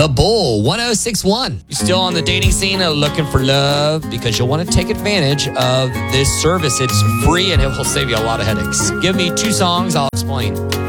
The Bull 1061. You still on the dating scene looking for love? Because you'll want to take advantage of this service. It's free and it will save you a lot of headaches. Give me 2 songs, I'll explain.